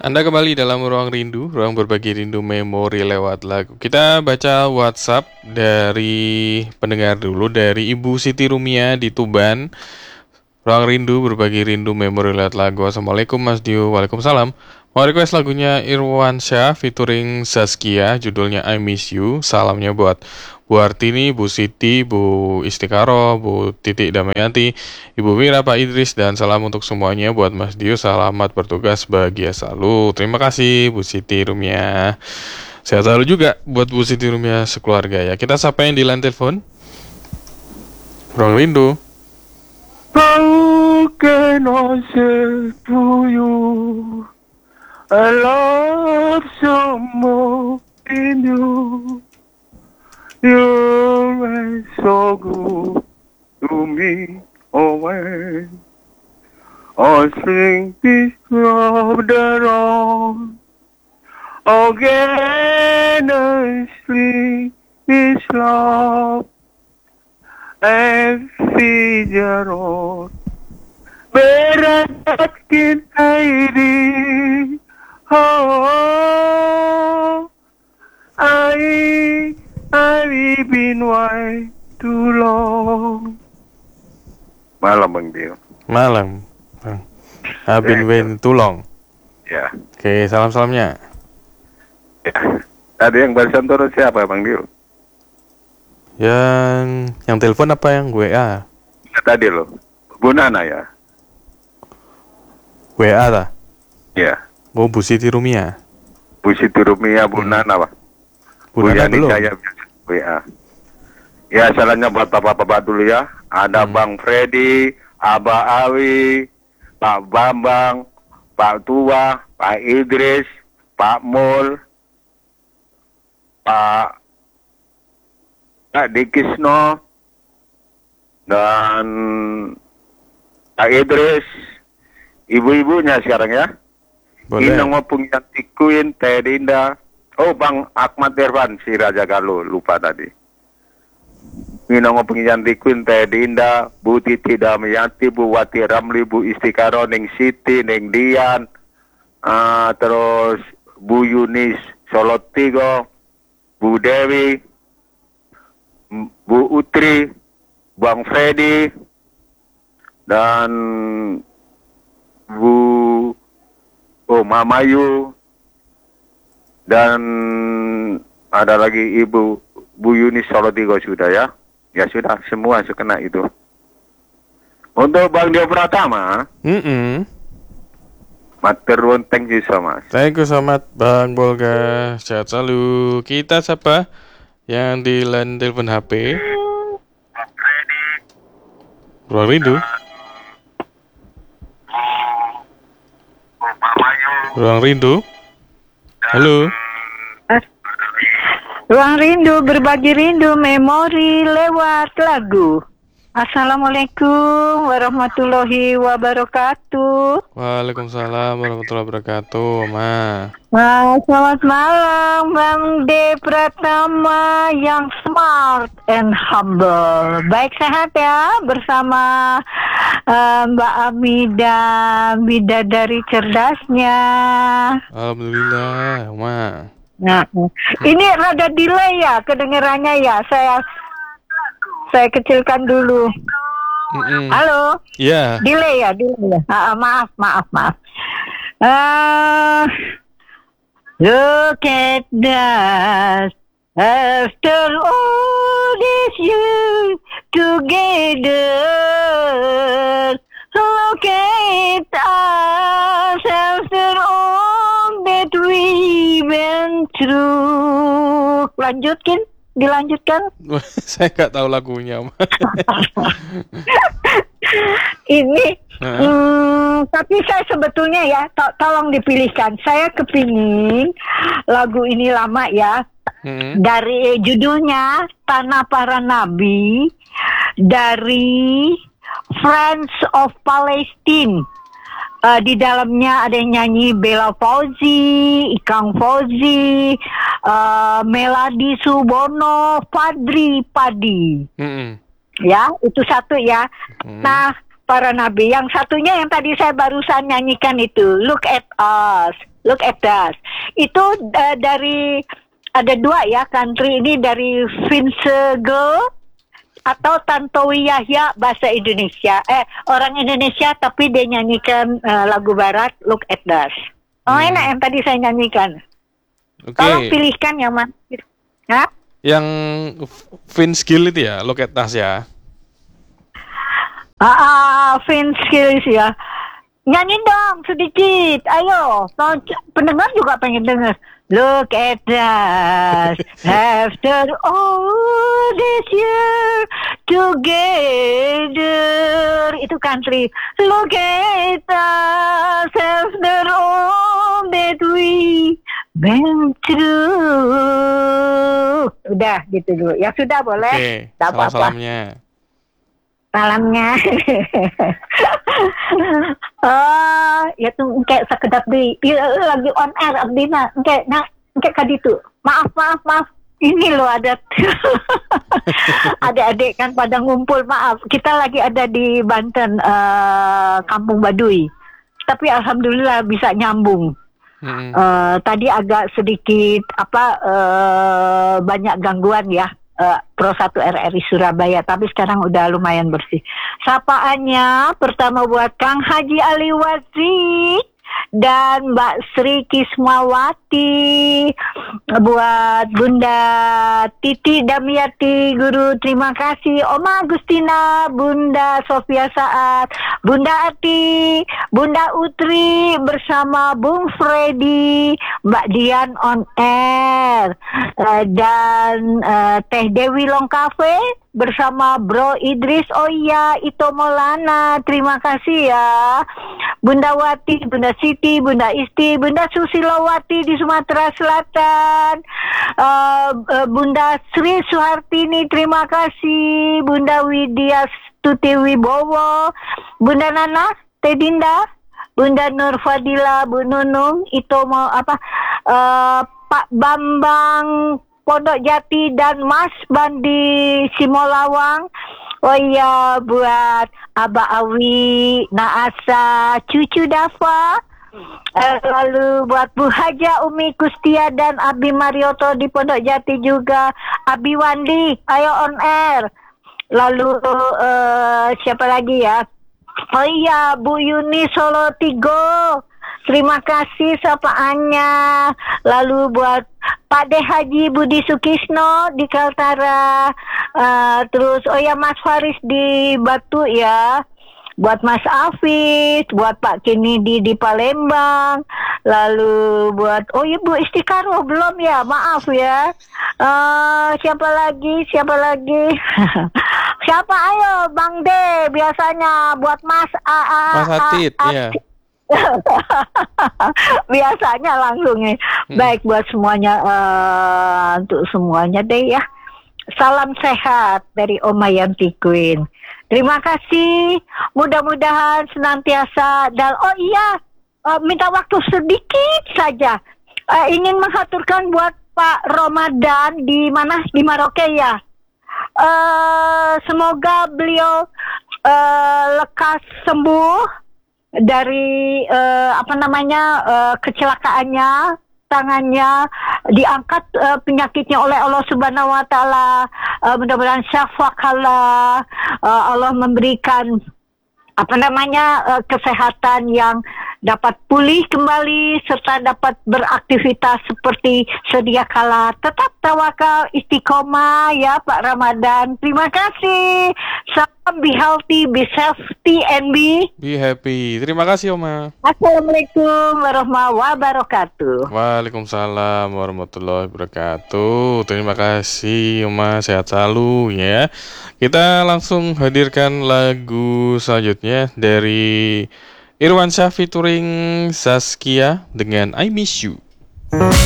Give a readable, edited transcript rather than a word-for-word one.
Anda kembali dalam ruang rindu, ruang berbagi rindu memori lewat lagu. Kita baca WhatsApp dari pendengar dulu, dari Ibu Siti Rumia di Tuban. Ruang rindu berbagi rindu memori lewat lagu. Assalamualaikum Mas Dio. Waalaikumsalam. Mau request lagunya Irwan Syah featuring Zaskia, judulnya I Miss You. Salamnya buat Bu Artini, Bu Siti, Bu Istikaro, Bu Titik Damayanti, Ibu Mira, Pak Idris, dan salam untuk semuanya buat Mas Dio. Selamat bertugas, bahagia selalu. Terima kasih Bu Siti Rumia. Sehat selalu juga buat Bu Siti Rumia sekeluarga ya. Kita sapa yang di line telepon. Ruang rindu. How can I say to you, I love so much in you. You're so good to me, always. I sing this love the wrong. Again I sing this love. And Fijaron beratkin Heidi. Oh, I've been way too long. Malam Bang Dio. Malam. I've been waiting too long. Ya. Oke, salam-salamnya. Ya. Tadi yang barusan turun siapa Bang Dio? Yang telepon apa yang WA? Tadi loh, Bu Nana ya? WA lah. Ya. Oh, Bu Siti Rumia. Bu Siti Rumia, Bu Nana Pak. Bu Nana Yani belum. saya WA. Ya, salahnya buat bapak-bapak dulu ya. Ada Bang Freddy, Aba Awi, Pak Bambang, Pak Tua, Pak Idris, Pak Mul, Pak Dikisno, dan Pak Idris, ibu-ibunya sekarang ya. Boleh. Ini ngopung Yanti Queen, Teh Dinda. Oh, Bang Ahmad Irfan, si Raja Galuh, lupa tadi. Ini ngopung Yanti Queen, Teh Dinda, Bu Titi Damayanti, Bu Wati Ramli, Bu Istikaro, Ning Siti, Ning Dian, terus Bu Yunis Solotigo, Bu Dewi, Bu Utri, Bang Freddy, dan Bu Mamayu, dan ada lagi Ibu Bu Yunis Solotigo sudah ya. Ya sudah, semua sekena itu. Untuk Bang Dio Pratama, maturun, thank you so much. Thank you so much Bang Bolga. Sehat selalu. Kita siapa yang di line telepon HP? Ruang rindu. Ruang rindu. Halo. Ruang rindu berbagi rindu memori lewat lagu. Assalamualaikum warahmatullahi wabarakatuh. Waalaikumsalam warahmatullahi wabarakatuh, Ma. Selamat malam Bang D Pratama yang smart and humble. Baik, sehat ya bersama Mbak Ami dan bidadari cerdasnya. Alhamdulillah, Ma. Nah, ini rada delay ya kedengarannya ya. Saya kecilkan dulu. Halo. Iya. Delay ya. Maaf. Look at that. After all this years together, look at us after all that we went through. Dilanjutkan? Saya nggak tahu lagunya, Ma. Ini, tapi saya sebetulnya ya, tolong dipilihkan. Saya kepingin lagu ini lama ya. Dari judulnya Tanah Para Nabi, dari Friends of Palestine. Di dalamnya ada yang nyanyi Bella Fauzi, Ikang Fauzi, Meladi Subono, Fadri Padi. Ya, itu satu ya. Nah, para nabi. Yang satunya yang tadi saya barusan nyanyikan itu, Look at us, Look at Us. Itu dari ada 2 ya country ini, dari Vince Girl atau Tantowi Yahya bahasa Indonesia. Orang Indonesia tapi dia nyanyikan lagu barat, Look at Us. Enak yang tadi saya nyanyikan. Tolong pilihkan yang mana? Hah? Yang Vince Gill itu ya, Look at Us ya. Vince Gill ya. Nyanyi dong sedikit, ayo. Pendengar juga pengen dengar. Look at us, after all this year together. Itu country. Look at us, after all that we been through. Udah gitu dulu. Ya sudah boleh. Oke, salam-salamnya. Salamnya. Ya tuh kayak sekedap di lagi on air abdina kayak kaditu. Maaf. Ini loh ada adik-adik kan pada ngumpul, maaf. Kita lagi ada di Banten, Kampung Baduy. Tapi alhamdulillah bisa nyambung. Tadi agak sedikit banyak gangguan ya. Pro 1 RRI Surabaya, tapi sekarang udah lumayan bersih. Sapaannya pertama buat Kang Haji Ali Wazi dan Mbak Sri Kismawati, buat Bunda Titi Damiati Guru, terima kasih. Oma Agustina, Bunda Sofia Saat, Bunda Ati, Bunda Utri bersama Bung Freddy, Mbak Dian on air, dan Teh Dewi Long Cafe bersama Bro Idris. Oh iya, Ito Maulana, terima kasih ya. Bunda Wati, Bunda Siti, Bunda Isti, Bunda Susilowati di Sumatera Selatan, Bunda Sri Suhartini, terima kasih. Bunda Widya Stuti Wibowo, Bunda Nana, Teh Dinda, Bunda Nur Fadila, Bu Nunung, Ito mau Pak Bambang Pondok Jati dan Mas Bandi Simolawang. Oh iya, buat Aba Awi, Naasa, Cucu Dafa. Lalu buat Bu Haja Umi Kustia dan Abi Marioto di Pondok Jati juga. Abi Wandi, ayo on air. Lalu siapa lagi ya? Oh iya, Bu Yuni Solo Tigo. Terima kasih sapaannya. Lalu buat Pak De Haji Budi Sukisno di Kaltara. Terus oh ya Mas Faris di Batu ya. Buat Mas Afis, buat Pak Kennedy di Palembang. Lalu buat oh ya Bu Istiqaro belum ya, maaf ya. Siapa lagi? Siapa ayo Bang De biasanya, buat Mas Mas Atit ya. Biasanya langsung ya. Baik buat semuanya, untuk semuanya deh ya. Salam sehat dari Oma Yanti Queen. Terima kasih. Mudah-mudahan senantiasa dan oh iya, minta waktu sedikit saja. Ingin mengaturkan buat Pak Ramadan di mana, di Maroke ya. Semoga beliau lekas sembuh dari kecelakaannya, tangannya diangkat penyakitnya oleh Allah Subhanahu wa taala. Mudah-mudahan syafakallah, Allah memberikan kesehatan yang dapat pulih kembali serta dapat beraktivitas seperti sedia kala. Tetap tawakal, istiqomah ya Pak Ramadan. Terima kasih. Salam, be healthy, be safety, and be happy. Terima kasih Oma. Assalamualaikum warahmatullahi wabarakatuh. Waalaikumsalam warahmatullahi wabarakatuh. Terima kasih Oma, sehat selalu ya. Kita langsung hadirkan lagu selanjutnya dari Irwan Syah featuring Zaskia dengan I Miss You.